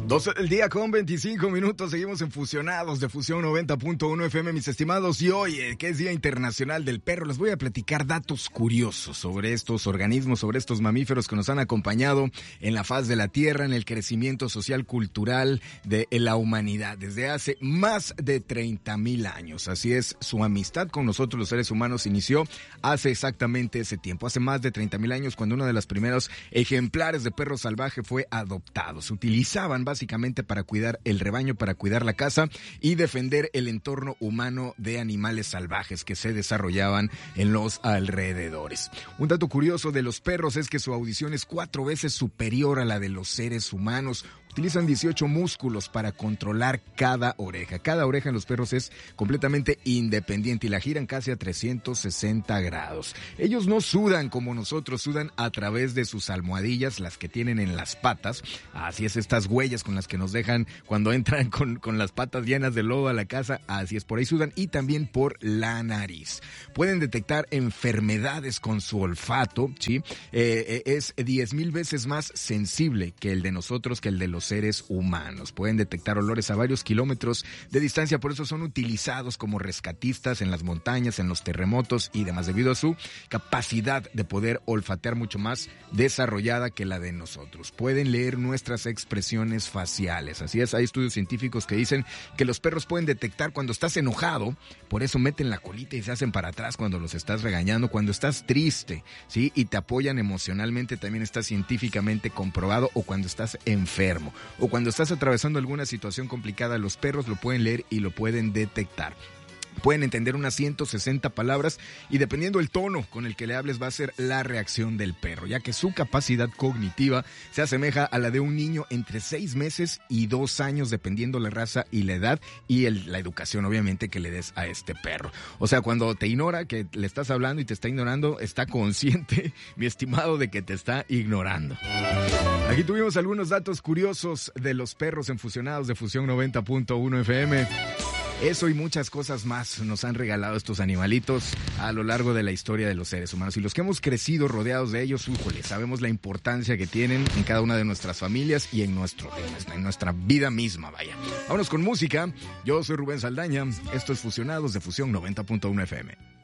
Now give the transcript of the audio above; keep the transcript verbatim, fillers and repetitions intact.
doce del día con veinticinco minutos, seguimos en Fusionados de Fusión noventa punto uno F M, mis estimados, y hoy, que es Día Internacional del Perro, les voy a platicar datos curiosos sobre estos organismos, sobre estos mamíferos que nos han acompañado en la faz de la Tierra, en el crecimiento social cultural de la humanidad desde hace más de treinta mil años. Así es, su amistad con nosotros los seres humanos inició hace exactamente ese tiempo, hace más de treinta mil años, cuando uno de los primeros ejemplares de perro salvaje fue adoptado. Se utilizaban básicamente para cuidar el rebaño, para cuidar la casa y defender el entorno humano de animales salvajes que se desarrollaban en los alrededores. Un dato curioso de los perros es que su audición es cuatro veces superior a la de los seres humanos. Utilizan dieciocho músculos para controlar cada oreja. Cada oreja en los perros es completamente independiente y la giran casi a trescientos sesenta grados. Ellos no sudan como nosotros, sudan a través de sus almohadillas, las que tienen en las patas. Así es, estas huellas con las que nos dejan cuando entran con, con las patas llenas de lodo a la casa. Así es, por ahí sudan, y también por la nariz. Pueden detectar enfermedades con su olfato, ¿sí? Eh, es diez mil veces más sensible que el de nosotros, que el de los seres humanos. Pueden detectar olores a varios kilómetros de distancia, por eso son utilizados como rescatistas en las montañas, en los terremotos y demás, debido a su capacidad de poder olfatear mucho más desarrollada que la de nosotros. Pueden leer nuestras expresiones faciales. Así es, hay estudios científicos que dicen que los perros pueden detectar cuando estás enojado, por eso meten la colita y se hacen para atrás cuando los estás regañando, cuando estás triste, ¿sí? Y te apoyan emocionalmente, también está científicamente comprobado, o cuando estás enfermo, o cuando estás atravesando alguna situación complicada, los perros lo pueden leer y lo pueden detectar. Pueden entender unas ciento sesenta palabras y dependiendo del tono con el que le hables va a ser la reacción del perro, ya que su capacidad cognitiva se asemeja a la de un niño entre seis meses y dos años, dependiendo la raza y la edad y el, la educación, obviamente, que le des a este perro. O sea, cuando te ignora, que le estás hablando y te está ignorando, está consciente, mi estimado, de que te está ignorando. Aquí tuvimos algunos datos curiosos de los perros en Fusionados de Fusión noventa punto uno F M. Eso y muchas cosas más nos han regalado estos animalitos a lo largo de la historia de los seres humanos. Y los que hemos crecido rodeados de ellos, újole, sabemos la importancia que tienen en cada una de nuestras familias y en, nuestro, en nuestra vida misma, vaya. Vámonos con música. Yo soy Rubén Saldaña. Esto es Fusionados de Fusión noventa punto uno F M.